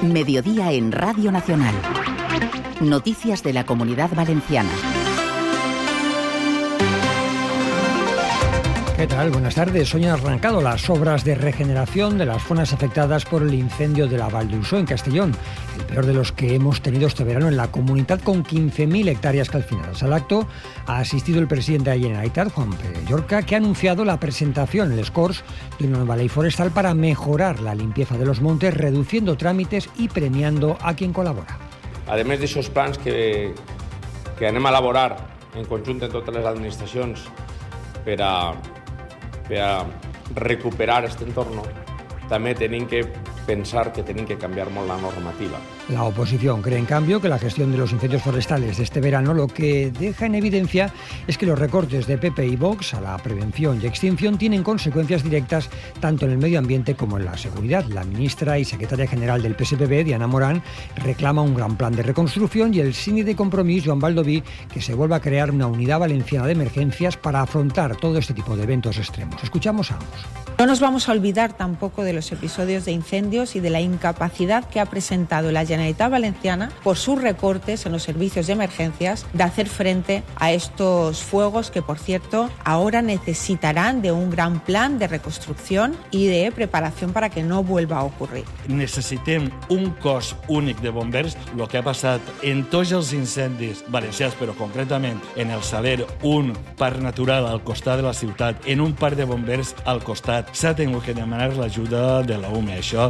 Mediodía en Radio Nacional. Noticias de la Comunidad Valenciana. ¿Qué tal? Buenas tardes. Hoy han arrancado las obras de regeneración de las zonas afectadas por el incendio de la Val d'Uixó en Castellón, el peor de los que hemos tenido este verano en la comunidad, con 15.000 hectáreas calcinadas. Al acto ha asistido el presidente de la Generalitat, Juan Pere Llorca, que ha anunciado la presentación en les Corts de una nueva ley forestal para mejorar la limpieza de los montes, reduciendo trámites y premiando a quien colabora. Además de esos plans que anem a elaborar en conjunt en totes les administracions per a recuperar aquest entorn, també tenim que pensar que tenim que canviar molt la normativa. La oposición cree, en cambio, que la gestión de los incendios forestales de este verano lo que deja en evidencia es que los recortes de PP y Vox a la prevención y extinción tienen consecuencias directas tanto en el medio ambiente como en la seguridad. La ministra y secretaria general del PSPB, Diana Morán, reclama un gran plan de reconstrucción, y el síndic de Compromís, Joan Baldoví, que se vuelva a crear una unidad valenciana de emergencias para afrontar todo este tipo de eventos extremos. Escuchamos a ambos. No nos vamos a olvidar tampoco de los episodios de incendios y de la incapacidad que ha presentado la Generalitat Valenciana por sus recortes en los servicios de emergencias de hacer frente a estos fuegos que, por cierto, ahora necesitarán de un gran plan de reconstrucción y de preparación para que no vuelva a ocurrir. Necessitem un cos únic de bombers. Lo que ha passat en tots els incendis valencians, però concretament en el Saler, un parc natural al costat de la ciutat, en un parc de bombers al costat, s'ha tingut que demanar l'ajuda de la UME. Això